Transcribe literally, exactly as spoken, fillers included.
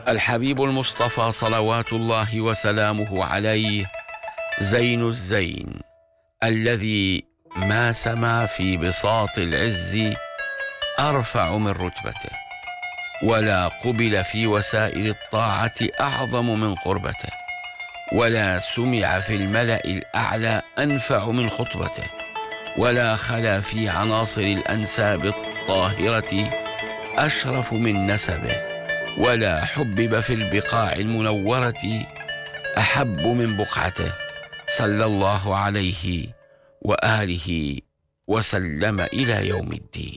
الحبيب المصطفى صلوات الله وسلامه عليه زين الزين، الذي ما سما في بساط العز أرفع من رتبته، ولا قبل في وسائل الطاعة أعظم من قربته، ولا سمع في الملأ الأعلى أنفع من خطبته، ولا خلا في عناصر الأنساب الطاهرة أشرف من نسبه، ولا حبب في البقاع المنورة أحب من بقعته، صلى الله عليه وآله وسلم إلى يوم الدين.